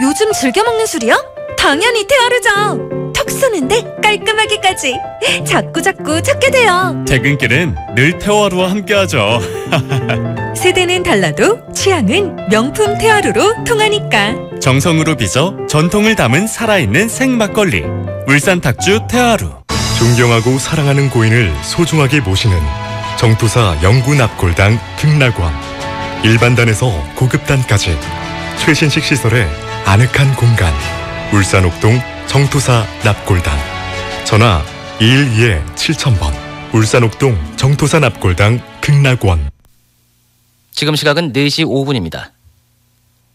요즘 즐겨 먹는 술이야? 당연히 테아르죠. 턱 쏘는데 깔끔하게까지 자꾸 찾게 돼요. 퇴근길은 늘 테아루와 함께하죠. 세대는 달라도 취향은 명품 테아루로 통하니까. 정성으로 빚어 전통을 담은 살아있는 생막걸리 울산 탁주 테아루. 존경하고 사랑하는 고인을 소중하게 모시는 정토사 영구 납골당 극락원. 일반단에서 고급단까지 최신식 시설의 아늑한 공간. 울산 옥동 정토사 납골당. 전화 212-7000번. 울산 옥동 정토사 납골당 극락원. 지금 시각은 4시 5분입니다.